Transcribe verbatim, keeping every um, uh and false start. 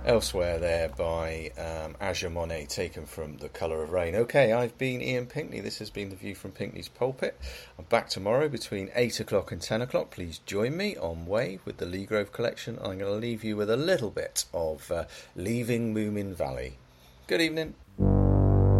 Elsewhere there by um, Azure Monet, taken from The Colour of Rain. Okay, I've been Ian Pinkney. This has been The View from Pinkney's Pulpit. I'm back tomorrow between eight o'clock and ten o'clock. Please join me on Wave with the Lee Grove collection. I'm going to leave you with a little bit of uh, Leaving Moomin Valley. Good evening.